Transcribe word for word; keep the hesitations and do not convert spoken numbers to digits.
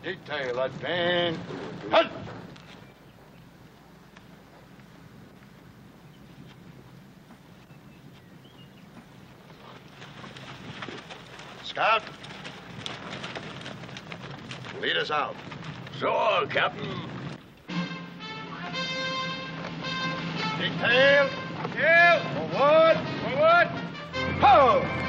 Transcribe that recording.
Detail, advance. Halt! Scout, lead us out. Sure, Captain. Detail, detail, forward, forward, ho!